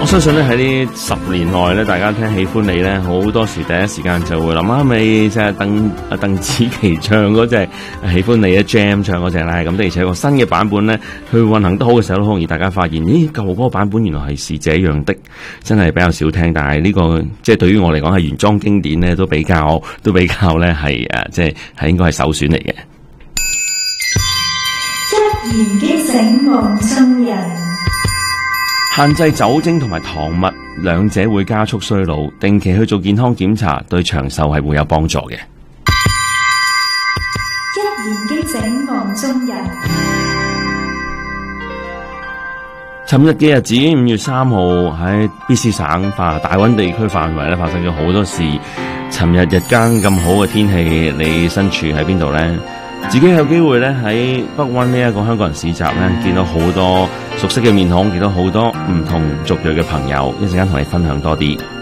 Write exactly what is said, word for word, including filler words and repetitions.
我相信咧喺呢十年內咧，大家聽喜歡你咧，好多時第一時間就會諗啊，咪即係鄧啊鄧紫棋唱嗰隻喜歡你嘅 Jam 唱嗰隻咧，咁而且個新嘅版本咧，佢運行得好嘅時候，好容易大家發現，咦舊嗰個版本原來係是這樣的，真係比較少聽。但係呢、這個即係對於我嚟講係原裝經典咧，都比較都比較咧係誒，即係係應該係首選嚟嘅。 一言驚醒夢中人。 限制酒精同埋糖物，兩者會加速衰老。定期去做健康檢查，對長壽係會有幫助嘅。 一言驚醒夢中人。 尋日嘅日子，五月三號喺 B C 省化大溫地區範圍咧發生咗好多事。尋日日間咁好嘅天氣，你身處喺邊度呢？自己有機會咧喺北溫呢一個香港人市集咧，見到好多熟悉嘅面孔，見到好多唔同族裔嘅朋友，一陣間同你分享多啲。